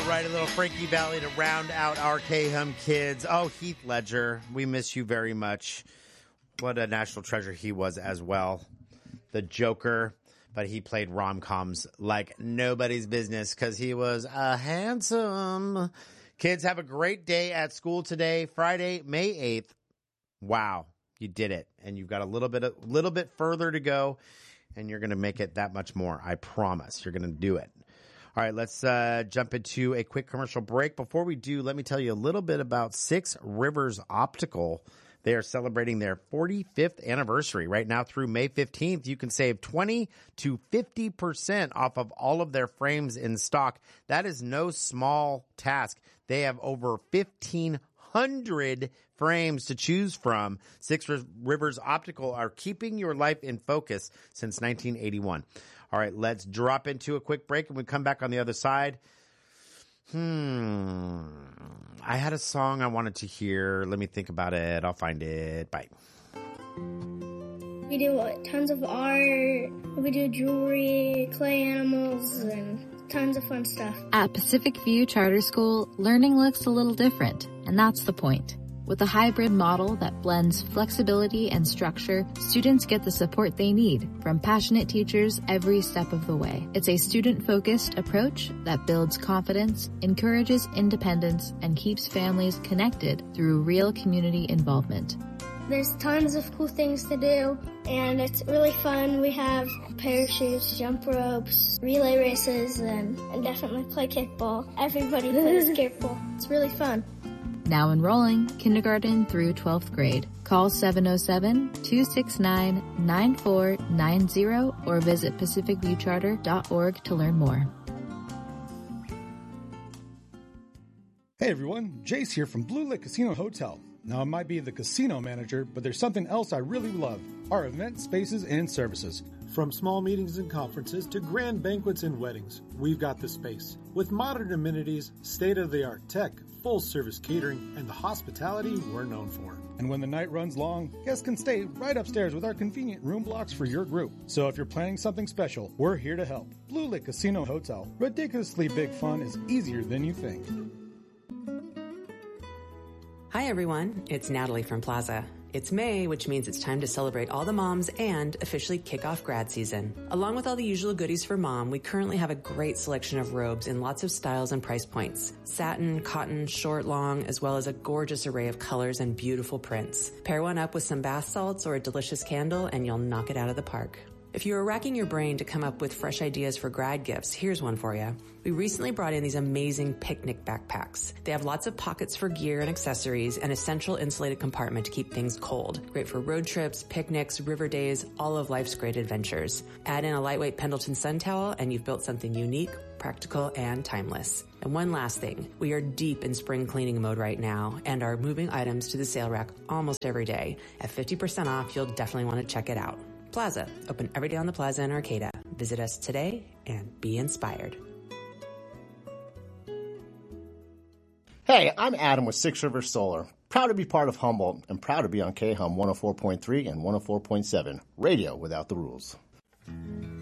right, a little Frankie Valli to round out our K-Hum kids. Oh, Heath Ledger, we miss you very much. What a national treasure he was as well. The Joker, but he played rom-coms like nobody's business because he was handsome. Kids, have a great day at school today, Friday, May 8th. Wow, you did it. And you've got a little bit further to go, and you're going to make it that much more. I promise. You're going to do it. All right, let's jump into a quick commercial break. Before we do, let me tell you a little bit about Six Rivers Optical. They are celebrating their 45th anniversary right now through May 15th. You can save 20 to 50% off of all of their frames in stock. That is no small task. They have over 1,500 frames to choose from. Six Rivers Optical are keeping your life in focus since 1981. All right, let's drop into a quick break, and we come back on the other side. I had a song I wanted to hear. Let me think about it. I'll find it. Bye. We do tons of art. We do jewelry, clay animals, and tons of fun stuff. At Pacific View Charter School, learning looks a little different, and that's the point. With a hybrid model that blends flexibility and structure, students get the support they need from passionate teachers every step of the way. It's a student-focused approach that builds confidence, encourages independence, and keeps families connected through real community involvement. There's tons of cool things to do, and it's really fun. We have parachutes, jump ropes, relay races, and definitely play kickball. Everybody plays kickball. It's really fun. Now enrolling kindergarten through 12th grade. Call 707-269-9490 or visit pacificviewcharter.org to learn more. Hey everyone, Jace here from Blue Lake Casino Hotel. Now I might be the casino manager, but there's something else I really love. Our event spaces and services. From small meetings and conferences to grand banquets and weddings, we've got the space. With modern amenities, state-of-the-art tech, full-service catering, and the hospitality we're known for. And when the night runs long, guests can stay right upstairs with our convenient room blocks for your group. So if you're planning something special, we're here to help. Blue Lake Casino Hotel. Ridiculously big fun is easier than you think. Hi everyone, it's Natalie from Plaza. It's May, which means it's time to celebrate all the moms and officially kick off grad season. Along with all the usual goodies for mom, we currently have a great selection of robes in lots of styles and price points. Satin, cotton, short, long, as well as a gorgeous array of colors and beautiful prints. Pair one up with some bath salts or a delicious candle and you'll knock it out of the park. If you are racking your brain to come up with fresh ideas for grad gifts, here's one for you. We recently brought in these amazing picnic backpacks. They have lots of pockets for gear and accessories and a central insulated compartment to keep things cold. Great for road trips, picnics, river days, all of life's great adventures. Add in a lightweight Pendleton sun towel and you've built something unique, practical, and timeless. And one last thing, we are deep in spring cleaning mode right now and are moving items to the sale rack almost every day. At 50% off, you'll definitely want to check it out. Plaza, open every day on the Plaza in Arcata. Visit us today and be inspired. Hey, I'm Adam with Six Rivers Solar. Proud to be part of Humboldt and proud to be on K-Hum 104.3 and 104.7, radio without the rules.